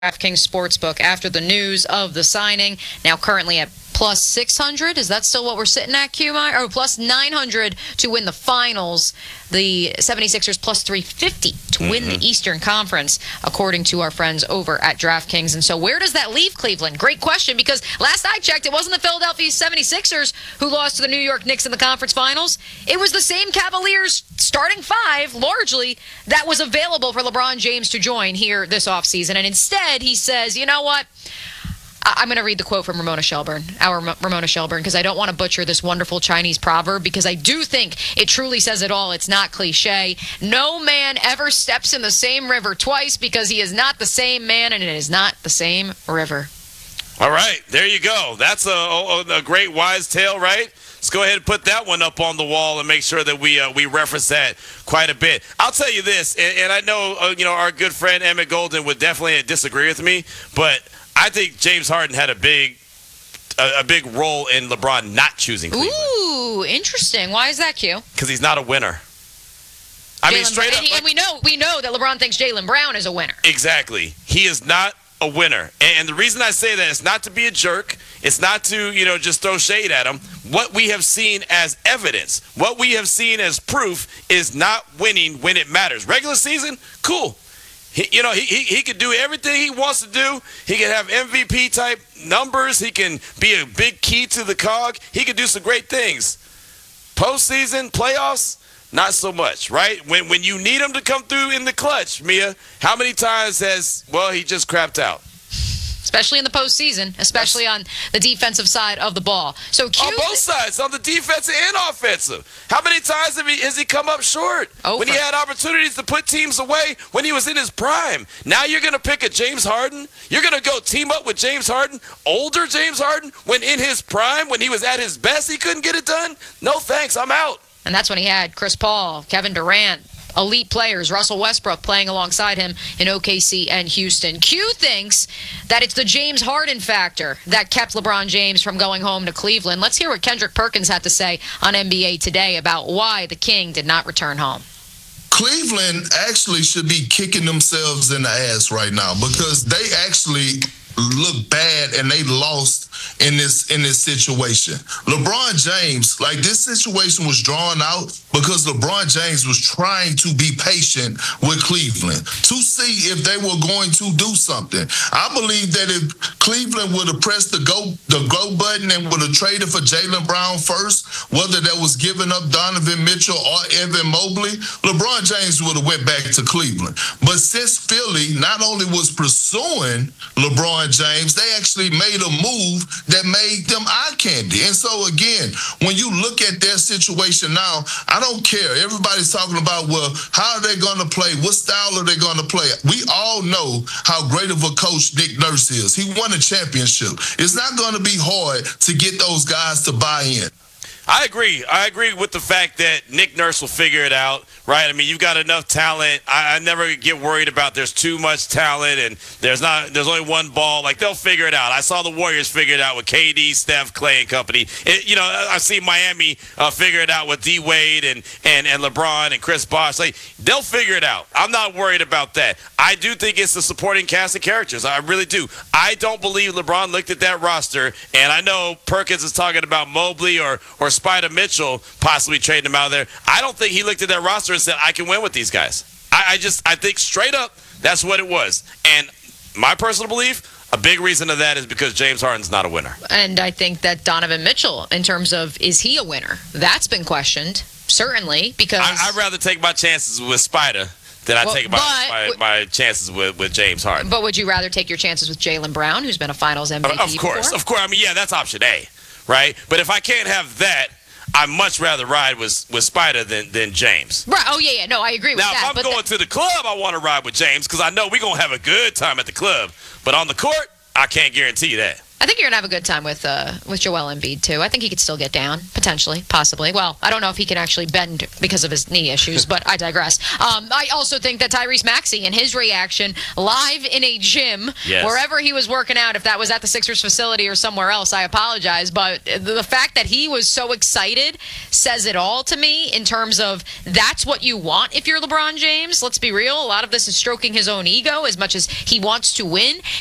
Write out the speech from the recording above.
DraftKings Sportsbook after the news of the signing. Now currently at plus 600. Is that still what we're sitting at, QMI? Or plus 900 to win the finals. The 76ers plus 350 to win the Eastern Conference, according to our friends over at DraftKings. And so where does that leave Cleveland? Great question, because last I checked, it wasn't the Philadelphia 76ers who lost to the New York Knicks in the conference finals. It was the same Cavaliers starting five, largely, that was available for LeBron James to join here this offseason. And instead, he says, you know what? I'm going to read the quote from Ramona Shelburne, our Ramona Shelburne, because I don't want to butcher this wonderful Chinese proverb, because I do think it truly says it all. It's not cliche. No man ever steps in the same river twice, because he is not the same man and it is not the same river. All right, there you go. That's a great wise tale, right? Let's go ahead and put that one up on the wall and make sure that we reference that quite a bit. I'll tell you this, and I know our good friend Emmett Golden would definitely disagree with me, but I think James Harden had a big role in LeBron not choosing Cleveland. Ooh, interesting. Why is that, Q? Because he's not a winner. I mean, straight up. And we know that LeBron thinks Jaylen Brown is a winner. Exactly. He is not a winner. And the reason I say that is not to be a jerk. It's not to, just throw shade at him. What we have seen as evidence, what we have seen as proof is not winning when it matters. Regular season, cool. He could do everything he wants to do. He can have MVP type numbers. He can be a big key to the cog. He can do some great things. Postseason, playoffs, not so much, right? When you need him to come through in the clutch, Mia, how many times he just crapped out? Especially in the postseason, especially on the defensive side of the ball. So on both sides, on the defensive and offensive. How many times has he come up short? When he had opportunities to put teams away when he was in his prime? Now you're going to pick a James Harden? You're going to go team up with James Harden, older James Harden, when in his prime, when he was at his best, he couldn't get it done? No thanks, I'm out. And that's when he had Chris Paul, Kevin Durant, elite players, Russell Westbrook playing alongside him in OKC and Houston. Q thinks that it's the James Harden factor that kept LeBron James from going home to Cleveland. Let's hear what Kendrick Perkins had to say on NBA Today about why the King did not return home. Cleveland actually should be kicking themselves in the ass right now, because they actually look bad and they lost in this situation. LeBron James, this situation was drawn out because LeBron James was trying to be patient with Cleveland to see if they were going to do something. I believe that if Cleveland would have pressed the go button and would have traded for Jaylen Brown first, whether that was giving up Donovan Mitchell or Evan Mobley, LeBron James would have went back to Cleveland. But since Philly not only was pursuing LeBron James, they actually made a move that made them eye candy. And so, again, when you look at their situation now, I don't care. Everybody's talking about, well, how are they going to play? What style are they going to play? We all know how great of a coach Nick Nurse is. He won a championship. It's not going to be hard to get those guys to buy in. I agree with the fact that Nick Nurse will figure it out, right? I mean, you've got enough talent. I never get worried about there's too much talent and there's only one ball. They'll figure it out. I saw the Warriors figure it out with KD, Steph, Clay, and company. I've seen Miami figure it out with D Wade and LeBron and Chris Bosh. They'll figure it out. I'm not worried about that. I do think it's the supporting cast of characters. I really do. I don't believe LeBron looked at that roster, and I know Perkins is talking about Mobley or Spider Mitchell possibly trading him out of there. I don't think he looked at that roster and said, I can win with these guys. I think straight up that's what it was. And my personal belief, a big reason of that is because James Harden's not a winner. And I think that Donovan Mitchell, in terms of, is he a winner? That's been questioned, certainly, because I'd rather take my chances with Spider than I take my chances with James Harden. But would you rather take your chances with Jaylen Brown, who's been a Finals MVP Of course. I mean, yeah, that's option A. Right? But if I can't have that, I'd much rather ride with Spider than James. Right. Oh, yeah. No, I agree with that. Now, if I'm going to the club, I want to ride with James because I know we're going to have a good time at the club. But on the court, I can't guarantee that. I think you're going to have a good time with Joel Embiid, too. I think he could still get down, potentially, possibly. Well, I don't know if he can actually bend because of his knee issues, but I digress. I also think that Tyrese Maxey and his reaction live in a gym, wherever he was working out, if that was at the Sixers facility or somewhere else, I apologize. But the fact that he was so excited says it all to me in terms of that's what you want if you're LeBron James. Let's be real. A lot of this is stroking his own ego as much as he wants to win.